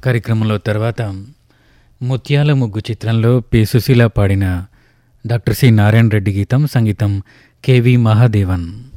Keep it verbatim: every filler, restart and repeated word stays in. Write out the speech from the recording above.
కార్యక్రమంలో తర్వాత ముత్యాల ముగ్గు చిత్రంలో పి సుశీల పాడిన డాక్టర్ సి నారాయణ రెడ్డి గీతం, సంగీతం కెవి మహాదేవన్.